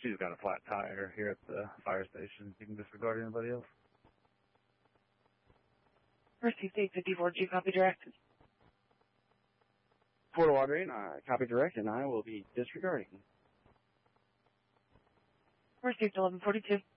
she's got a flat tire here at the fire station. You can disregard anybody else. Received 854, G, copy direct. Fort Adrian, copy direct, and I will be disregarding. Received 1142.